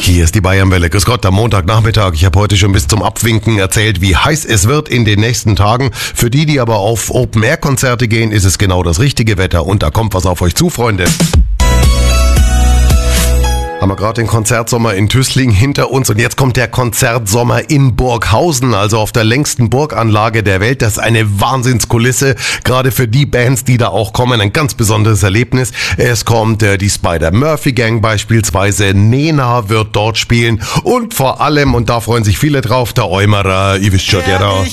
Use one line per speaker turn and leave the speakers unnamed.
Hier ist die Bayernwelle. Grüß Gott, am Montagnachmittag. Ich habe heute schon bis zum Abwinken erzählt, wie heiß es wird in den nächsten Tagen. Für die, die aber auf Open-Air-Konzerte gehen, ist es genau das richtige Wetter. Und da kommt was auf euch zu, Freunde. Haben wir gerade den Konzertsommer in Tüßling hinter uns und jetzt kommt der Konzertsommer in Burghausen, also auf der längsten Burganlage der Welt. Das ist eine Wahnsinnskulisse, gerade für die Bands, die da auch kommen, ein ganz besonderes Erlebnis. Es kommt die Spider-Murphy-Gang beispielsweise, Nena wird dort spielen und vor allem, und da freuen sich viele drauf, der Eumerer, ihr wisst schon, der da